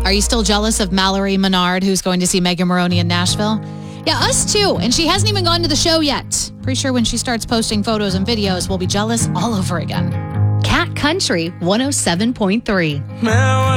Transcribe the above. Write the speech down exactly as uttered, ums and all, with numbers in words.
Are you still jealous of Mallory Menard, who's going to see Megan Moroney in Nashville? Yeah, us too. And she hasn't even gone to the show yet. Pretty sure when she starts posting photos and videos, we'll be jealous all over again. Cat Country one oh seven point three.